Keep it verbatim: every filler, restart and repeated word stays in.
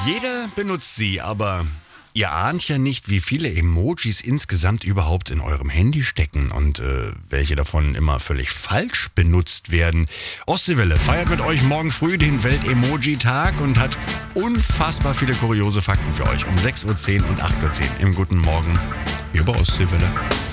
Jeder benutzt sie, aber ihr ahnt ja nicht, wie viele Emojis insgesamt überhaupt in eurem Handy stecken und äh, welche davon immer völlig falsch benutzt werden. Ostseewelle feiert mit euch morgen früh den Welt-Emoji-Tag und hat unfassbar viele kuriose Fakten für euch um sechs Uhr zehn und acht Uhr zehn im Guten Morgen hier bei Ostseewelle.